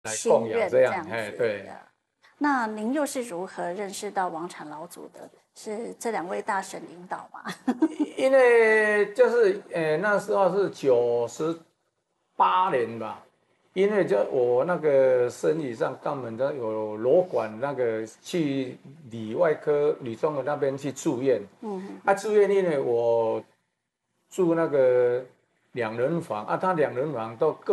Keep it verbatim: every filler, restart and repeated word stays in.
心愿这样子。 对。 那您又是如何认识到王禅老祖的？是这两位大神引导吗？ 因为就是呃那时候是九十八年吧，因为就我那个生理上肛门的有瘘管，那个去里外科吕中的那边去住院。嗯。啊，住院因为我住那个两人房啊，他两人房都各。